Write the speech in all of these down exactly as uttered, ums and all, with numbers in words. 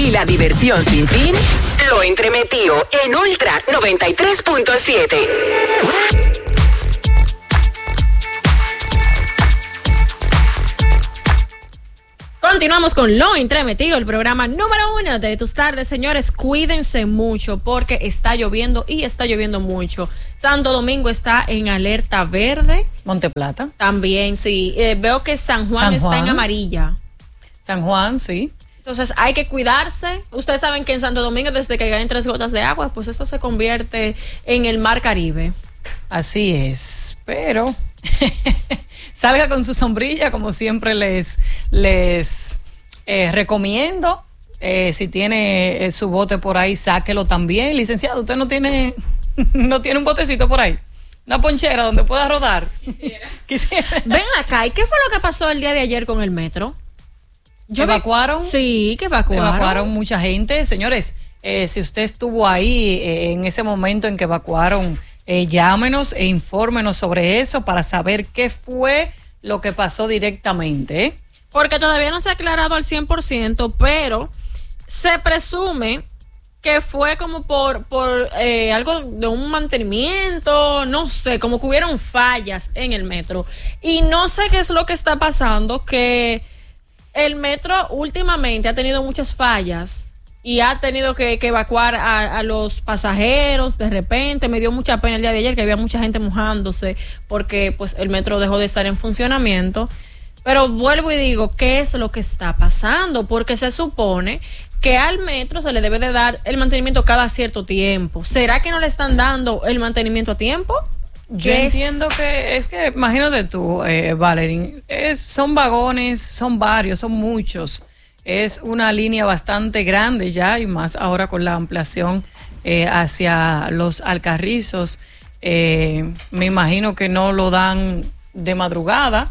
y la diversión sin fin, lo entremetió en Ultra noventa y tres punto siete. Continuamos con Lo Entremetido, el programa número uno de tus tardes. Señores, cuídense mucho porque está lloviendo y está lloviendo mucho. Santo Domingo está en alerta verde. Monteplata. También, sí. Eh, veo que San Juan, San Juan está en amarilla. San Juan, sí. Entonces hay que cuidarse. Ustedes saben que en Santo Domingo, desde que caen tres gotas de agua, pues esto se convierte en el mar Caribe. Así es, pero salga con su sombrilla, como siempre les, les eh, recomiendo. Eh, si tiene eh, su bote por ahí, sáquelo también. Licenciado, ¿usted no tiene, no tiene un botecito por ahí? Una ponchera donde pueda rodar. Quisiera. Quisiera. Ven acá, ¿y qué fue lo que pasó el día de ayer con el metro? Yo ¿Evacuaron? Vi... Sí, que evacuaron. Evacuaron mucha gente. Señores, eh, si usted estuvo ahí eh, en ese momento en que evacuaron, eh, llámenos e infórmenos sobre eso para saber qué fue lo que pasó directamente. ¿eh? Porque todavía no se ha aclarado al cien por ciento, pero se presume que fue como por, por eh, algo de un mantenimiento, no sé, como que hubieron fallas en el metro. Y no sé qué es lo que está pasando, que el metro últimamente ha tenido muchas fallas y ha tenido que, que evacuar a, a los pasajeros de repente. Me dio mucha pena el día de ayer que había mucha gente mojándose porque pues el metro dejó de estar en funcionamiento. Pero vuelvo y digo, ¿qué es lo que está pasando? Porque se supone que al metro se le debe de dar el mantenimiento cada cierto tiempo. ¿Será que no le están dando el mantenimiento a tiempo? Yo entiendo que es que, imagínate tú, eh, Valerie, es, son vagones, son varios, son muchos. Es una línea bastante grande ya y más ahora con la ampliación eh, hacia los Alcarrizos. Eh, me imagino que no lo dan de madrugada.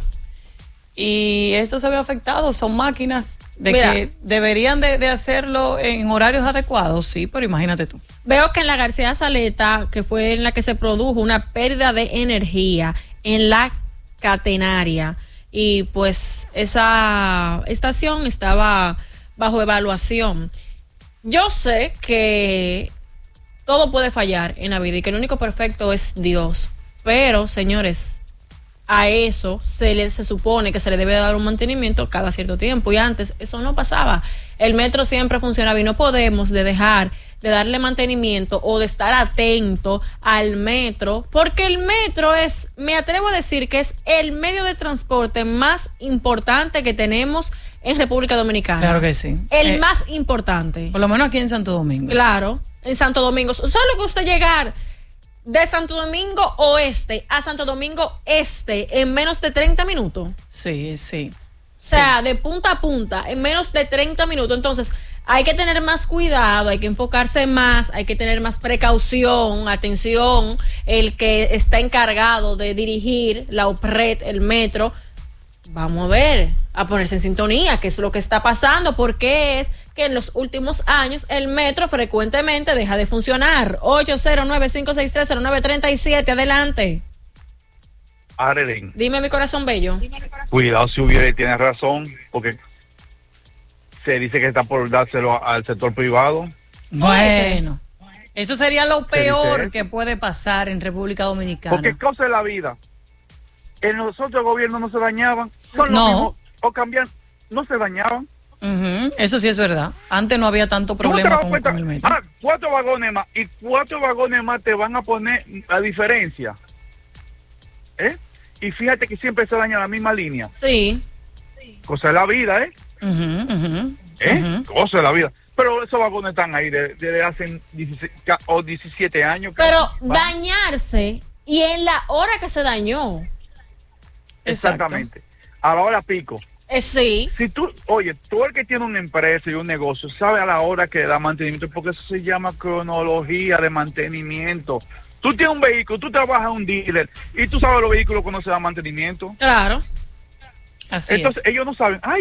Y esto se ve afectado, son máquinas de Mira, que deberían de, de hacerlo en horarios adecuados, sí, pero imagínate tú. Veo que en la García Saleta, que fue en la que se produjo una pérdida de energía en la catenaria, y pues esa estación estaba bajo evaluación. Yo sé que todo puede fallar en la vida y que el único perfecto es Dios, pero señores, a eso se le se supone que se le debe dar un mantenimiento cada cierto tiempo y antes eso no pasaba. El metro siempre funcionaba y no podemos de dejar de darle mantenimiento o de estar atento al metro, porque el metro es, me atrevo a decir que es el medio de transporte más importante que tenemos en República Dominicana. Claro que sí. El eh, más importante. Por lo menos aquí en Santo Domingo. Claro, sí. En Santo Domingo. ¿Sabe lo que usted llegar de Santo Domingo Oeste a Santo Domingo Este en menos de treinta minutos? Sí, sí. O sea, sí, de punta a punta, en menos de treinta minutos. Entonces, hay que tener más cuidado, hay que enfocarse más, hay que tener más precaución, atención, el que está encargado de dirigir la OPRED, el metro. Vamos a ver, a ponerse en sintonía, qué es lo que está pasando, porque es que en los últimos años el metro frecuentemente deja de funcionar. ocho cero nueve, cinco seis tres, cero nueve tres siete, adelante. Arlen. Dime, mi corazón bello. Cuidado si hubiera, tiene razón, porque se dice que está por dárselo al sector privado. Bueno, eso sería lo peor que puede pasar en República Dominicana. Porque cosa es la vida. En los otros gobiernos no se dañaban, son no. los mismos, o cambian, no se dañaban. Uh-huh. Eso sí es verdad. Antes no había tanto problema con, con el metro. Ah, cuatro vagones más y cuatro vagones más te van a poner la diferencia. ¿Eh? Y fíjate que siempre se daña la misma línea. Sí. Cosa de la vida, ¿eh? Uh-huh, uh-huh, ¿Eh? Uh-huh. Cosa de la vida. Pero esos vagones están ahí desde de, de hace dieciséis o diecisiete años. Pero dañarse y en la hora que se dañó. Exactamente. Exacto. A la hora pico. Eh, sí. Si tú, oye, tú el que tiene una empresa y un negocio, sabe a la hora que da mantenimiento, porque eso se llama cronología de mantenimiento. Tú tienes un vehículo, tú trabajas en un dealer y tú sabes los vehículos cuando se da mantenimiento. Claro. Así Entonces es. ellos no saben, ay,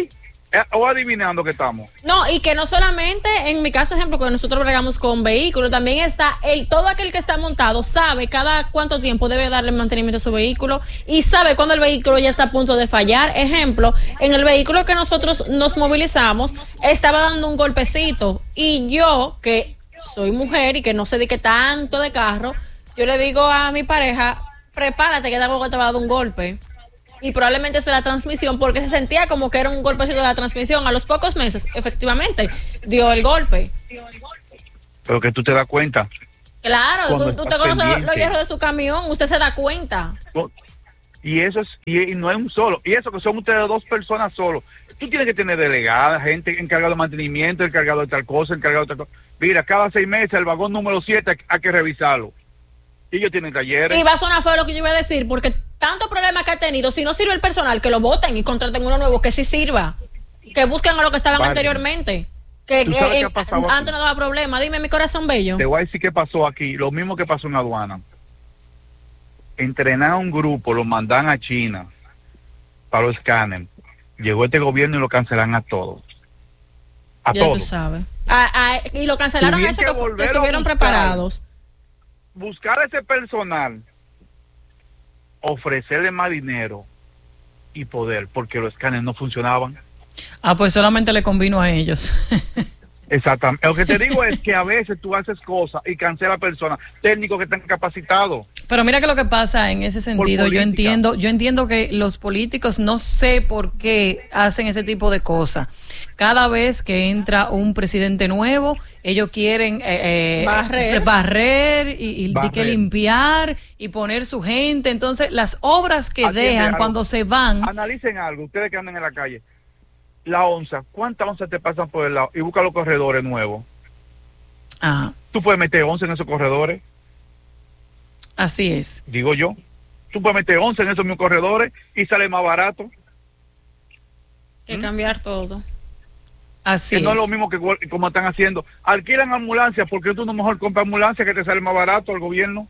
Eh, o adivinando que estamos. No, y que no solamente, en mi caso, ejemplo, que nosotros bregamos con vehículos, también está el todo aquel que está montado sabe cada cuánto tiempo debe darle mantenimiento a su vehículo y sabe cuando el vehículo ya está a punto de fallar. Ejemplo, en el vehículo que nosotros nos movilizamos, estaba dando un golpecito y yo, que soy mujer y que no sé de qué tanto de carro, yo le digo a mi pareja, prepárate que te va a dar un golpe. Y probablemente es la transmisión, porque se sentía como que era un golpecito de la transmisión. A los pocos meses, efectivamente, dio el golpe. Pero que tú te das cuenta. Claro, tú, usted conoce los hierros de su camión, usted se da cuenta. Y eso es, y, y no es un solo. Y eso que son ustedes dos personas solo. Tú tienes que tener delegada, gente encargada de mantenimiento, encargado de tal cosa, encargado de tal cosa. Mira, cada seis meses el vagón número siete hay que revisarlo. Y ellos tienen talleres. Y va a sonar feo lo que yo iba a decir, porque tanto problema que ha tenido, si no sirve el personal, que lo voten y contraten uno nuevo que sí sirva. Que busquen a lo que estaban vale. anteriormente. Que, que eh, antes no daba problema. Dime, mi corazón bello. Te voy a decir qué pasó aquí. Lo mismo que pasó en aduana. Entrenar a un grupo, lo mandan a China para los escáneres. Llegó este gobierno y lo cancelan a todos. A ya todos. Tú sabes. A, a, y lo cancelaron a eso que, que, que estuvieron preparados. Buscar a ese personal, ofrecerle más dinero y poder, porque los escáneres no funcionaban. Ah, pues solamente le convino a ellos. Exactamente. Lo que te digo es que a veces tú haces cosas y cancela personas, técnicos que están capacitados. Pero mira que lo que pasa en ese sentido, yo entiendo, yo entiendo que los políticos no sé por qué hacen ese tipo de cosas. Cada vez que entra un presidente nuevo, ellos quieren eh, barrer, barrer y, y barrer. que limpiar y poner su gente. Entonces, las obras que Atiende dejan algo. Cuando se van. Analicen algo, ustedes que andan en la calle. La onza, ¿cuántas onzas te pasan por el lado? Y busca los corredores nuevos. Ah. ¿Tú puedes meter once en esos corredores? Así es. Digo yo. Tú puedes meter once en esos mismos corredores y sale más barato. Que ¿Mm? cambiar todo. Así que es. No es lo mismo que como están haciendo. Alquilan ambulancias, porque tú no mejor compras ambulancia que te sale más barato al gobierno.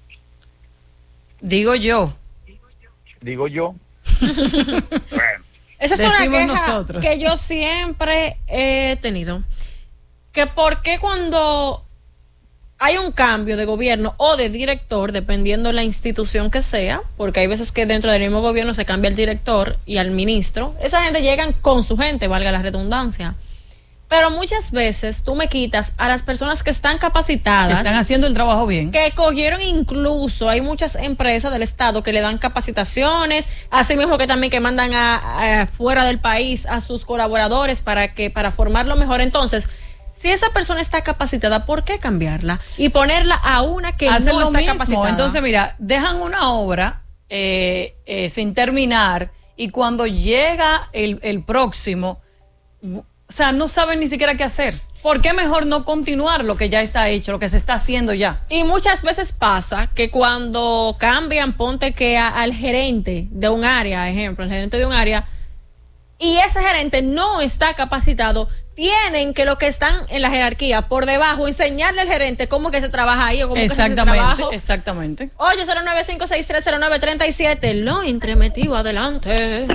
Digo yo. Digo yo. Bueno. Esa es Decimos una queja nosotros. Que yo siempre he tenido. Que por qué cuando hay un cambio de gobierno o de director, dependiendo de la institución que sea, porque hay veces que dentro del mismo gobierno se cambia el director y al ministro, esa gente llegan con su gente, valga la redundancia. Pero muchas veces tú me quitas a las personas que están capacitadas. Que están haciendo el trabajo bien. Que cogieron incluso, hay muchas empresas del Estado que le dan capacitaciones, así mismo que también que mandan a, a fuera del país a sus colaboradores para que para formarlo mejor. Entonces, si esa persona está capacitada, ¿por qué cambiarla? Y ponerla a una que Hacen no lo está mismo. capacitada. Entonces, mira, dejan una obra eh, eh, sin terminar y cuando llega el, el próximo... O sea, no saben ni siquiera qué hacer. ¿Por qué mejor no continuar lo que ya está hecho, lo que se está haciendo ya? Y muchas veces pasa que cuando cambian, ponte que a, al gerente de un área, ejemplo, el gerente de un área, y ese gerente no está capacitado, tienen que los que están en la jerarquía por debajo enseñarle al gerente cómo que se trabaja ahí o cómo que se hace ese trabajo. Exactamente. ocho cero nueve, cinco seis tres, cero nueve tres siete, lo entremetido, adelante.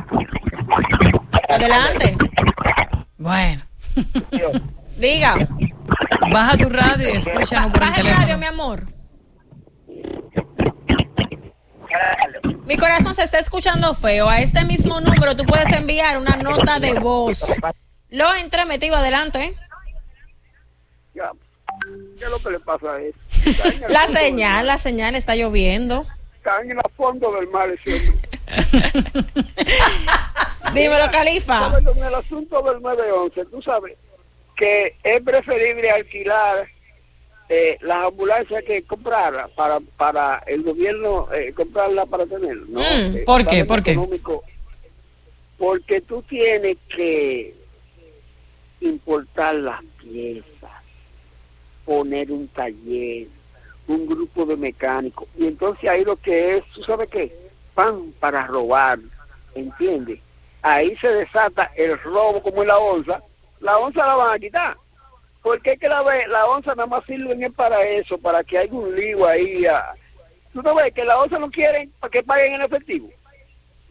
Adelante. Bueno. Diga. Baja tu radio y escúchanos por el teléfono. Baja el radio, mi amor. Mi corazón se está escuchando feo. A este mismo número tú puedes enviar una nota de voz. Lo entremetido, adelante. Ya. ¿Qué es lo que le pasa a él? La señal, la señal está lloviendo. Están en el fondo del mar ese. Dímelo, Califa. En el asunto del nueve once, tú sabes que es preferible alquilar eh, las ambulancias que comprarlas para para el gobierno, eh, comprarlas para tener, ¿no? Mm, eh, ¿Por qué? ¿Por qué? Porque tú tienes que importar las piezas, poner un taller, un grupo de mecánicos, y entonces ahí lo que es, ¿tú sabes qué? Pan para robar, ¿entiendes? Ahí se desata el robo como en la onza. La onza la van a quitar, porque es que la, la onza nada más sirven para eso, para que haya un lío ahí. A, tú no ves que la onza no quieren para que paguen en efectivo.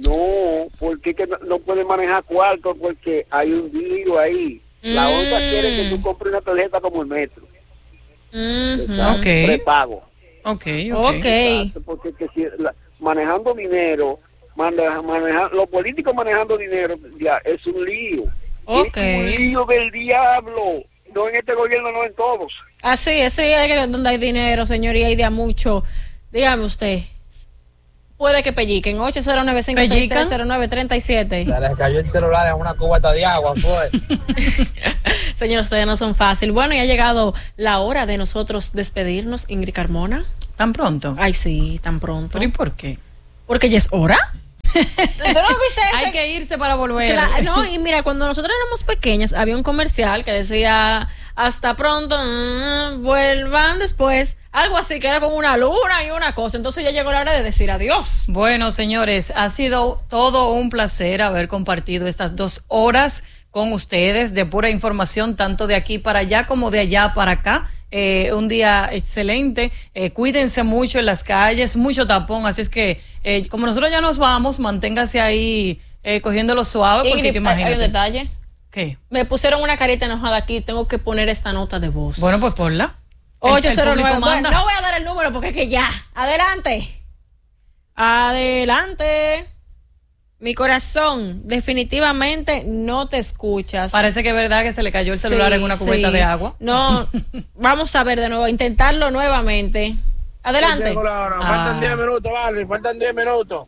No, porque que no, no puede manejar cuarto porque hay un virus ahí. La Mm. ONSA quiere que tú compres una tarjeta como el metro. Ujú. Ok. Prepago. Ok, ok. Ok. Exacto, porque que si la- manejando dinero, maneja, maneja, los políticos manejando dinero ya es un lío. Ok. Es un lío del diablo. No en este gobierno, no en todos. Así, así es que donde hay dinero, señoría, hay de a mucho. Dígame usted. Puede que pelliquen. ocho cero nueve, cinco seis tres, cero nueve tres siete. Se les cayó el celular en una cubeta de agua, fue. Señores, ustedes no son fácil. Bueno, y ha llegado la hora de nosotros despedirnos, Ingrid Carmona. ¿Tan pronto? Ay, sí, tan pronto. ¿Pero y por qué? Porque ya es hora. ¿Tú no viste ese? Hay que irse para volver. Cla- no, y mira, cuando nosotros éramos pequeñas, había un comercial que decía, hasta pronto, mm, vuelvan después. Algo así, que era con una luna y una cosa. Entonces ya llegó la hora de decir adiós. Bueno, señores, ha sido todo un placer haber compartido estas dos horas con ustedes de pura información, tanto de aquí para allá como de allá para acá. Eh, un día excelente. Eh, cuídense mucho en las calles, mucho tapón. Así es que, eh, como nosotros ya nos vamos, manténgase ahí eh, cogiéndolo suave, porque Ingrid, que hay- hay un imagínate. detalle. ¿Qué? Me pusieron una carita enojada aquí. Tengo que poner esta nota de voz. Bueno, pues ponla. El- el ocho cero nueve. público Bueno, manda. no voy a dar el número porque es que ya. Adelante. Adelante. Mi corazón, definitivamente no te escuchas. Parece que es verdad que se le cayó el celular Sí, en una cubeta sí. de agua. No, vamos a ver de nuevo, intentarlo nuevamente. Adelante. Llegó la hora. Ah. Faltan diez minutos, vale, faltan diez minutos.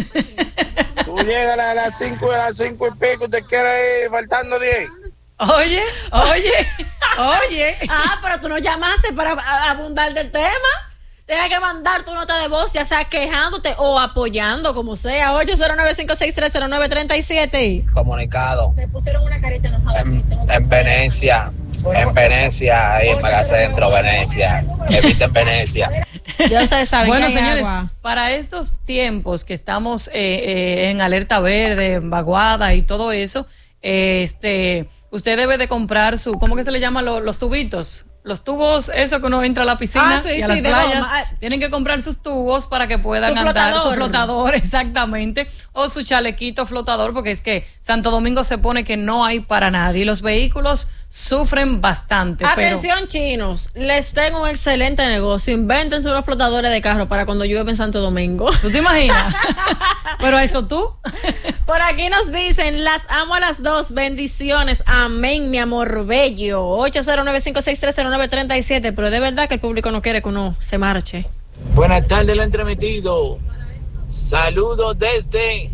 Tú llegas a las cinco, a las cinco y pico, te quedas ahí faltando diez. Oye, oye, oye. Ah, pero tú no llamaste para a- abundar del tema. Tienes que mandar tu nota de voz, ya sea quejándote o apoyando, como sea. ocho cero nueve, cinco seis tres, cero nueve tres siete. Comunicado. Me pusieron una carita enojada. En, en Venecia, en Venecia, ahí en Megacentro, Venecia. Eviten Venecia. Ya ustedes saben Bueno, que hay señores, agua. para estos tiempos que estamos eh, eh, en alerta verde, en vaguada y todo eso, eh, este, usted debe de comprar su, ¿cómo que se le llama? Los, los tubitos. Los tubos, eso que uno entra a la piscina Ah, sí, y a sí, las de playas, goma. Ah. tienen que comprar sus tubos para que puedan Su andar, su flotador. flotador, exactamente, o su chalequito flotador, porque es que Santo Domingo se pone que no hay para nadie y los vehículos sufren bastante. pero Atención, chinos, les tengo un excelente negocio. Invéntense unos flotadores de carro para cuando llueve en Santo Domingo. ¿Tú te imaginas? Pero eso tú. Por aquí nos dicen, las amo a las dos, bendiciones, amén, mi amor bello. ocho cero nueve, cinco seis tres, cero nueve tres siete, pero de verdad que el público no quiere que uno se marche. Buenas tardes, el entremetido. Saludos desde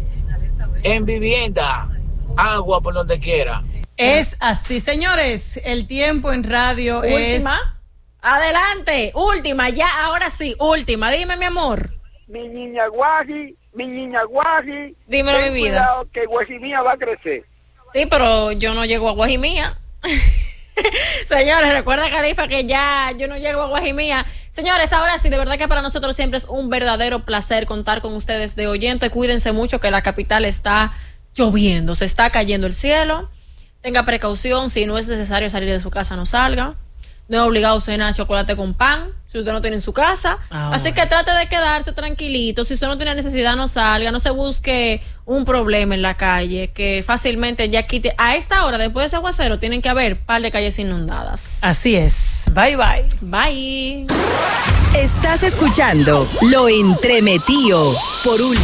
En Vivienda. Agua por donde quiera. Es así, señores. El tiempo en radio es. Última, adelante, última, ya, ahora sí, última, dime mi amor. Mi niña Guaji, mi niña Guaji. Dímelo, ten mi vida. cuidado que Guajimía va a crecer. Sí, pero yo no llego a Guajimía. Señores, recuerda, Califa, que ya yo no llego a Guajimía. Señores, ahora sí, de verdad que para nosotros siempre es un verdadero placer contar con ustedes de oyente. Cuídense mucho que la capital está lloviendo, se está cayendo el cielo. Tenga precaución, si no es necesario salir de su casa, no salga. No es obligado a cenar chocolate con pan si usted no tiene en su casa. Ah, Así bueno. que trate de quedarse tranquilito. Si usted no tiene necesidad, no salga. No se busque un problema en la calle que fácilmente ya quite. A esta hora, después de ese aguacero, tienen que haber un par de calles inundadas. Así es. Bye, bye. Bye. Estás escuchando Lo Entremetido por un